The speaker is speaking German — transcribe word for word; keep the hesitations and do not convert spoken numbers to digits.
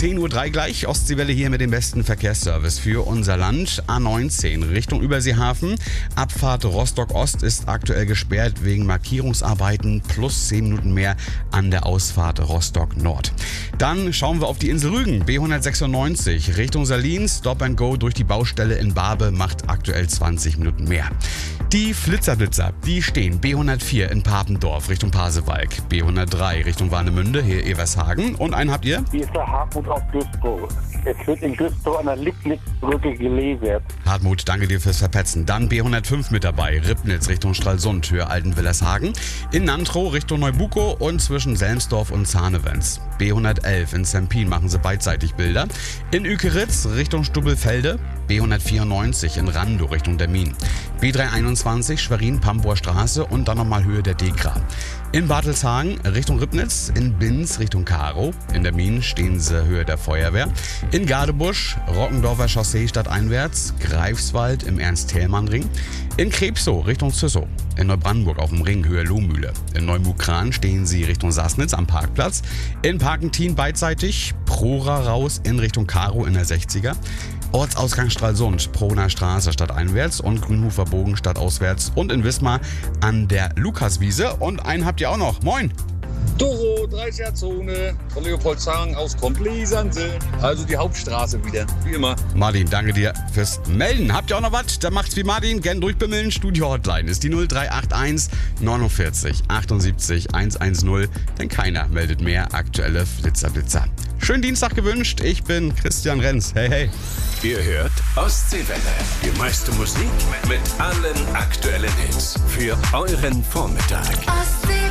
zehn Uhr drei gleich. Ostseewelle hier mit dem besten Verkehrsservice für unser Land. A neunzehn Richtung Überseehafen. Abfahrt Rostock-Ost ist aktuell gesperrt wegen Markierungsarbeiten plus zehn Minuten mehr an der Ausfahrt Rostock-Nord. Dann schauen wir auf die Insel Rügen. B hundertsechsundneunzig Richtung Salin. Stop and Go durch die Baustelle in Barbe macht aktuell zwanzig Minuten mehr. Die Flitzerblitzer, die stehen B hundertvier in Papendorf Richtung Pasewalk, B hundertdrei Richtung Warnemünde, hier Evershagen. Und einen habt ihr? Hier ist der Hartmut aus Güstrow. Es wird in Güstrow an der Liebnitzbrücke gelasert. Hartmut, danke dir fürs Verpetzen. Dann B hundertfünf mit dabei, Ribnitz Richtung Stralsund, Höhe Altenwillershagen. In Nantrow Richtung Neubukow und zwischen Selmsdorf und Zahnewens. B hundertelf in Sempin machen sie beidseitig Bilder. In Ükeritz Richtung Stubbelfelde. B hundertvierundneunzig in Randow Richtung Dermin. B dreihunderteinundzwanzig Schwerin-Pambower Straße und dann nochmal Höhe der Dekra. In Bartelshagen Richtung Ribnitz, in Binz Richtung Karow. In Dermin stehen sie Höhe der Feuerwehr. In Gadebusch Rockendorfer Chaussee stadteinwärts, Greifswald im Ernst-Thälmann-Ring. In Krebsow Richtung Züssow. In Neubrandenburg auf dem Ring Höhe Lohmühle. In Neumukran stehen sie Richtung Sassnitz am Parkplatz. In Parkentin beidseitig, Prora raus in Richtung Karow in der sechziger. Ortsausgang Stralsund, Proner Straße stadteinwärts und Grünhofer Bogen stadtauswärts und in Wismar an der Lukaswiese. Und einen habt ihr auch noch. Moin! Doro, dreißiger-Zone von Leopoldshang aus kommt Liesernse. Also die Hauptstraße wieder, wie immer. Martin, danke dir fürs Melden. Habt ihr auch noch was? Dann macht's wie Martin, gern durchbimmeln. Studio-Hotline ist die null drei acht eins neunundvierzig achtundsiebzig hundertzehn, denn keiner meldet mehr aktuelle Flitzerblitzer. Schönen Dienstag gewünscht, ich bin Christian Renz. Hey, hey. Ihr hört Ostseewelle. Die meiste Musik mit allen aktuellen Hits für euren Vormittag. Ostsee.